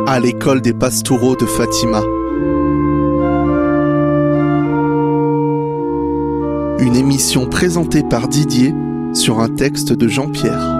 à l'école des Pastoureaux de Fatima. Une émission présentée par Didier sur un texte de Jean-Pierre.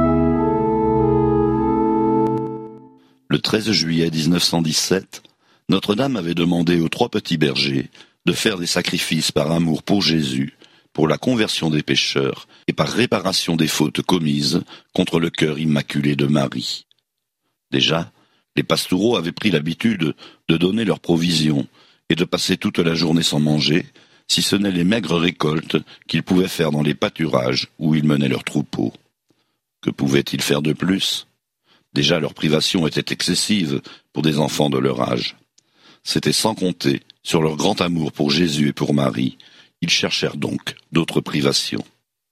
Le 13 juillet 1917, Notre-Dame avait demandé aux 3 petits bergers de faire des sacrifices par amour pour Jésus, pour la conversion des pécheurs et par réparation des fautes commises contre le cœur immaculé de Marie. Déjà, les pastoureaux avaient pris l'habitude de donner leurs provisions et de passer toute la journée sans manger, si ce n'est les maigres récoltes qu'ils pouvaient faire dans les pâturages où ils menaient leurs troupeaux. Que pouvaient-ils faire de plus ? Déjà leur privation était excessive pour des enfants de leur âge. C'était sans compter sur leur grand amour pour Jésus et pour Marie. Ils cherchèrent donc d'autres privations.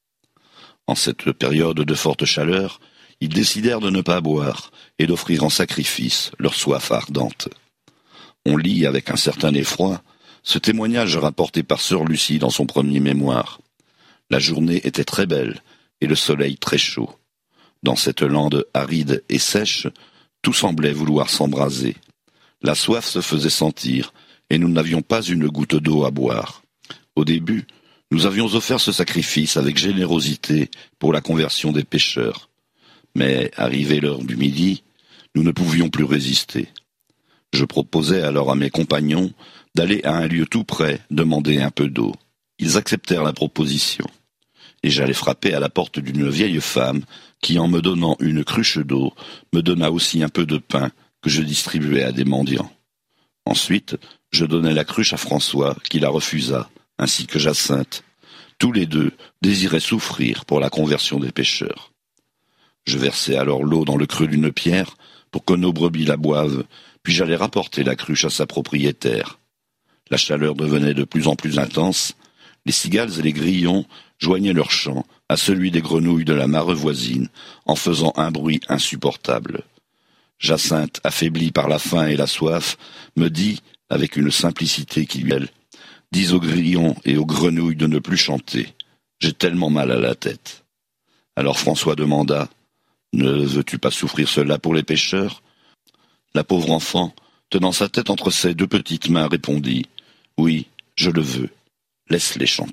En cette période de forte chaleur, ils décidèrent de ne pas boire et d'offrir en sacrifice leur soif ardente. On lit avec un certain effroi ce témoignage rapporté par sœur Lucie dans son premier mémoire. La journée était très belle et le soleil très chaud. Dans cette lande aride et sèche, tout semblait vouloir s'embraser. La soif se faisait sentir et nous n'avions pas une goutte d'eau à boire. Au début, nous avions offert ce sacrifice avec générosité pour la conversion des pécheurs. Mais, arrivée l'heure du midi, nous ne pouvions plus résister. Je proposai alors à mes compagnons d'aller à un lieu tout près demander un peu d'eau. Ils acceptèrent la proposition. Et j'allai frapper à la porte d'une vieille femme qui, en me donnant une cruche d'eau, me donna aussi un peu de pain que je distribuai à des mendiants. Ensuite, je donnai la cruche à François, qui la refusa, ainsi que Jacinthe. Tous les deux désiraient souffrir pour la conversion des pécheurs. Je versai alors l'eau dans le creux d'une pierre pour que nos brebis la boivent, puis j'allai rapporter la cruche à sa propriétaire. La chaleur devenait de plus en plus intense. Les cigales et les grillons joignaient leur chant à celui des grenouilles de la mare voisine, en faisant un bruit insupportable. Jacinthe, affaiblie par la faim et la soif, me dit, avec une simplicité qui lui allait, « Dis aux grillons et aux grenouilles de ne plus chanter. J'ai tellement mal à la tête. » Alors François demanda, « Ne veux-tu pas souffrir cela pour les pécheurs ?» La pauvre enfant, tenant sa tête entre ses 2 petites mains, répondit, « Oui, je le veux. Laisse-les chanter. »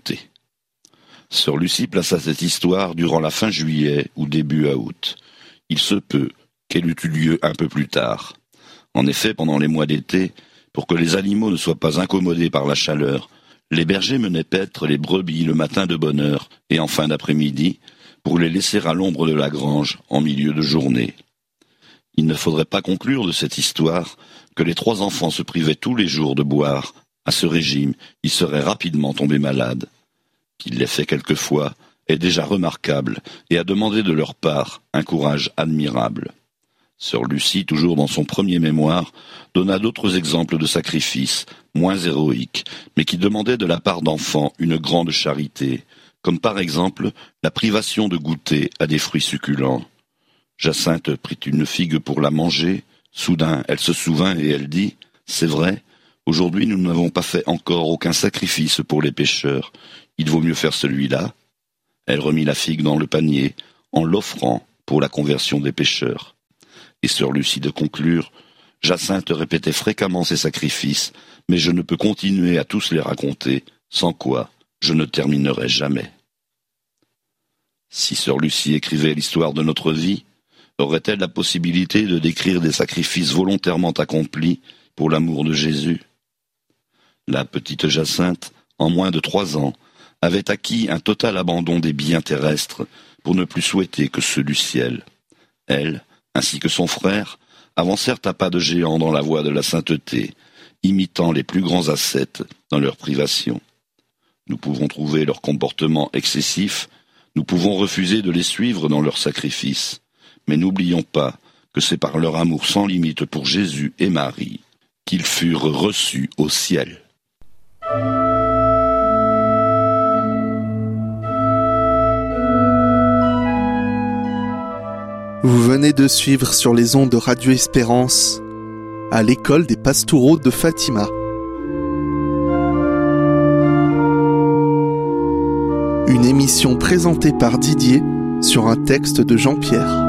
Sœur Lucie plaça cette histoire durant la fin juillet ou début août. Il se peut qu'elle eût eu lieu un peu plus tard. En effet, pendant les mois d'été, pour que les animaux ne soient pas incommodés par la chaleur, les bergers menaient paître les brebis le matin de bonne heure et en fin d'après-midi pour les laisser à l'ombre de la grange en milieu de journée. Il ne faudrait pas conclure de cette histoire que les 3 enfants se privaient tous les jours de boire. À ce régime, ils seraient rapidement tombés malades. Qu'il l'ait fait quelquefois est déjà remarquable et a demandé de leur part un courage admirable. Sœur Lucie, toujours dans son premier mémoire, donna d'autres exemples de sacrifices, moins héroïques, mais qui demandaient de la part d'enfants une grande charité, comme par exemple la privation de goûter à des fruits succulents. Jacinthe prit une figue pour la manger. Soudain, elle se souvint et elle dit « C'est vrai, aujourd'hui nous n'avons pas fait encore aucun sacrifice pour les pécheurs. Il vaut mieux faire celui-là. » Elle remit la figue dans le panier, en l'offrant pour la conversion des pécheurs. Et sœur Lucie de conclure, « Jacinthe répétait fréquemment ces sacrifices, mais je ne peux continuer à tous les raconter, sans quoi je ne terminerai jamais. » Si sœur Lucie écrivait l'histoire de notre vie, aurait-elle la possibilité de décrire des sacrifices volontairement accomplis pour l'amour de Jésus ? La petite Jacinthe, en moins de 3 ans, avait acquis un total abandon des biens terrestres pour ne plus souhaiter que ceux du ciel. Elle, ainsi que son frère, avancèrent à pas de géant dans la voie de la sainteté, imitant les plus grands ascètes dans leur privation. Nous pouvons trouver leur comportement excessif, nous pouvons refuser de les suivre dans leurs sacrifices, mais n'oublions pas que c'est par leur amour sans limite pour Jésus et Marie qu'ils furent reçus au ciel. Vous venez de suivre sur les ondes de Radio Espérance à l'école des Pastoureaux de Fatima. Une émission présentée par Didier sur un texte de Jean-Pierre.